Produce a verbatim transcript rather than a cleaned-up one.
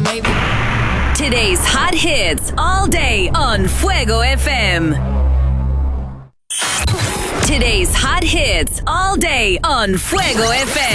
maybe. Today's hot hits all day on Fuego F M. Today's hot hits all day on Fuego F M.